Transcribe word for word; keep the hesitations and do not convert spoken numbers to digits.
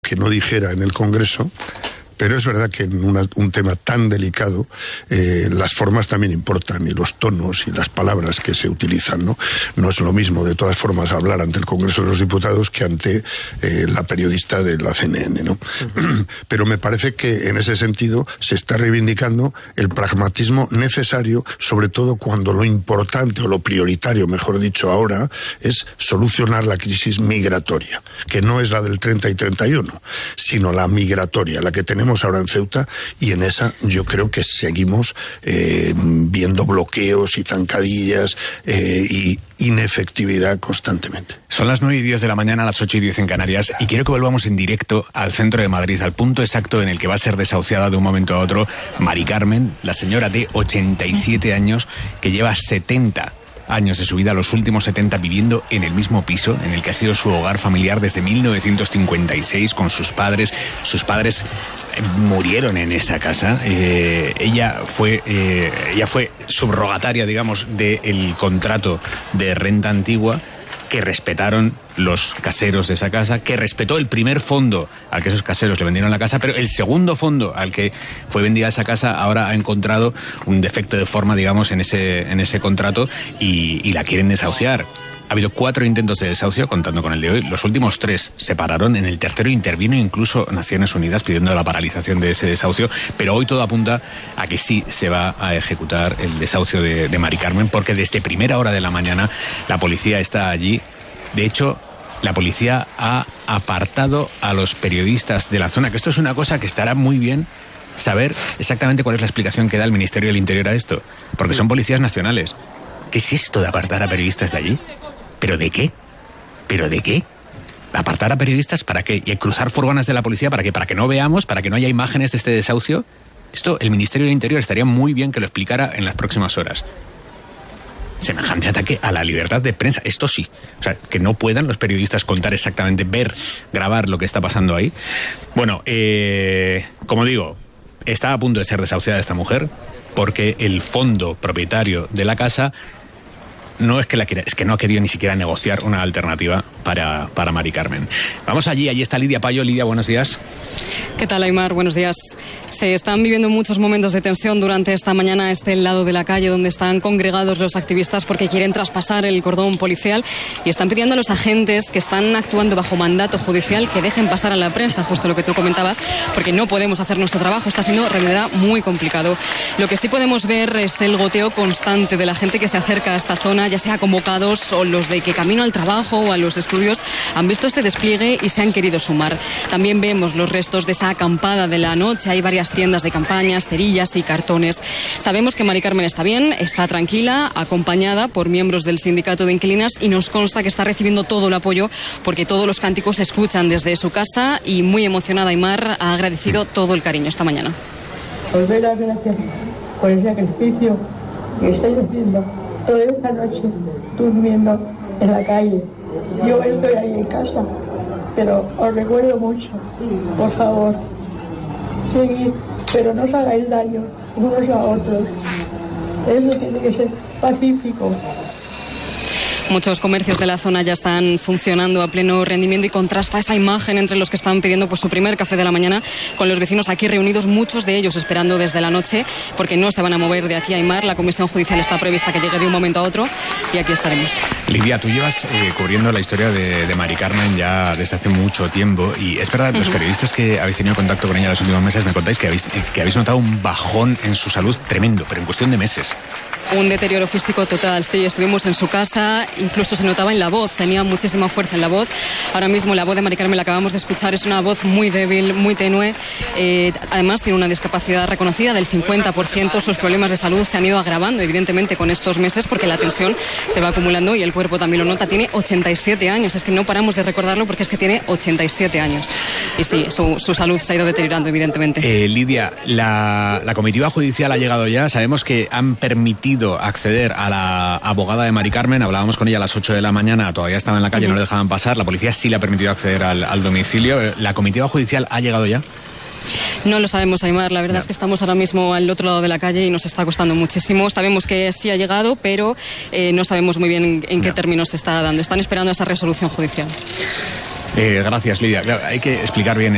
que no dijera en el Congreso. Pero es verdad que en una, un tema tan delicado eh, las formas también importan, y los tonos y las palabras que se utilizan, ¿no? No es lo mismo, de todas formas, hablar ante el Congreso de los Diputados que ante eh, la periodista de la C N N, ¿no? Uh-huh. Pero me parece que en ese sentido se está reivindicando el pragmatismo necesario, sobre todo cuando lo importante o lo prioritario, mejor dicho ahora, es solucionar la crisis migratoria, que no es la del treinta y treinta y uno, sino la migratoria, la que tenemos ahora en Ceuta, y en esa yo creo que seguimos eh, viendo bloqueos y zancadillas eh, y inefectividad constantemente. Son las nueve y diez de la mañana, a las ocho y diez en Canarias, y quiero que volvamos en directo al centro de Madrid, al punto exacto en el que va a ser desahuciada de un momento a otro Mari Carmen, la señora de ochenta y siete años, que lleva setenta años de su vida, los últimos setenta viviendo en el mismo piso en el que ha sido su hogar familiar desde mil novecientos cincuenta y seis, con sus padres. Sus padres murieron en esa casa. Eh, ella fue eh, ella fue subrogataria, digamos, del contrato de renta antigua que respetaron los caseros de esa casa, que respetó el primer fondo al que esos caseros le vendieron la casa, pero el segundo fondo al que fue vendida esa casa ahora ha encontrado un defecto de forma, digamos, en ese en ese contrato y, y la quieren desahuciar. Ha habido cuatro intentos de desahucio, contando con el de hoy. Los últimos tres se pararon. En el tercero intervino incluso Naciones Unidas pidiendo la paralización de ese desahucio. Pero hoy todo apunta a que sí se va a ejecutar el desahucio de, de Mari Carmen, porque desde primera hora de la mañana la policía está allí. De hecho, la policía ha apartado a los periodistas de la zona, que esto es una cosa que estará muy bien saber exactamente cuál es la explicación que da el Ministerio del Interior a esto. Porque son policías nacionales. ¿Qué es esto de apartar a periodistas de allí? ¿Pero de qué? ¿Pero de qué? ¿Apartar a periodistas para qué? ¿Y cruzar furgonas de la policía para qué? ¿Para que no veamos? ¿Para que no haya imágenes de este desahucio? Esto, el Ministerio del Interior estaría muy bien que lo explicara en las próximas horas. Semejante ataque a la libertad de prensa. Esto sí. O sea, que no puedan los periodistas contar exactamente, ver, grabar lo que está pasando ahí. Bueno, eh, como digo, está a punto de ser desahuciada esta mujer porque el fondo propietario de la casa no es que la quiera, es que no ha querido ni siquiera negociar una alternativa para, para Mari Carmen. Vamos allí, allí está Lidia Payo. Lidia, buenos días. ¿Qué tal, Aimar? Buenos días. Se están viviendo muchos momentos de tensión durante esta mañana a este lado de la calle donde están congregados los activistas porque quieren traspasar el cordón policial y están pidiendo a los agentes que están actuando bajo mandato judicial que dejen pasar a la prensa, justo lo que tú comentabas, porque no podemos hacer nuestro trabajo. Está siendo, en realidad, muy complicado. Lo que sí podemos ver es el goteo constante de la gente que se acerca a esta zona, ya sea convocados o los de que camino al trabajo o a los estudios, han visto este despliegue y se han querido sumar. También vemos los restos de esa acampada de la noche. Hay varias tiendas de campañas, cerillas y cartones. Sabemos que Mari Carmen está bien, está tranquila, acompañada por miembros del sindicato de inquilinas, y nos consta que está recibiendo todo el apoyo porque todos los cánticos se escuchan desde su casa, y muy emocionada Aimar ha agradecido todo el cariño esta mañana. Os doy las gracias por el sacrificio que estáis haciendo toda esta noche durmiendo en la calle. Yo estoy ahí en casa, pero os recuerdo mucho. Por favor, seguid, pero no os hagáis daño unos a otros. Eso tiene que ser pacífico. Muchos comercios de la zona ya están funcionando a pleno rendimiento y contrasta esa imagen entre los que están pidiendo pues su primer café de la mañana con los vecinos aquí reunidos, muchos de ellos esperando desde la noche porque no se van a mover de aquí a Aimar. La comisión judicial está prevista que llegue de un momento a otro y aquí estaremos. Lidia, tú llevas eh, cubriendo la historia de, de Mari Carmen ya desde hace mucho tiempo, y es verdad, los uh-huh. periodistas que habéis tenido contacto con ella en los últimos meses me contáis que habéis, que habéis notado un bajón en su salud tremendo, pero en cuestión de meses. Un deterioro físico total, sí, estuvimos en su casa, incluso se notaba en la voz, tenía muchísima fuerza en la voz. Ahora mismo la voz de Mari Carmen, la acabamos de escuchar, es una voz muy débil, muy tenue, eh, además tiene una discapacidad reconocida del cincuenta por ciento, sus problemas de salud se han ido agravando evidentemente con estos meses porque la tensión se va acumulando y el cuerpo también lo nota. Tiene ochenta y siete años, es que no paramos de recordarlo porque es que tiene ochenta y siete años y sí, su, su salud se ha ido deteriorando evidentemente. Eh, Lidia, la, la comitiva judicial ha llegado ya, sabemos que han permitido acceder a la abogada de Mari Carmen, hablábamos con ella a las ocho de la mañana, todavía estaba en la calle, uh-huh. no le dejaban pasar, la policía sí le ha permitido acceder al, al domicilio. ¿La comitiva judicial ha llegado ya? No lo sabemos, Aimar, la verdad no. es que estamos ahora mismo al otro lado de la calle y nos está costando muchísimo. Sabemos que sí ha llegado, pero eh, no sabemos muy bien en, en qué no. términos se está dando. Están esperando esa resolución judicial. Eh, gracias, Lidia. Hay que explicar bien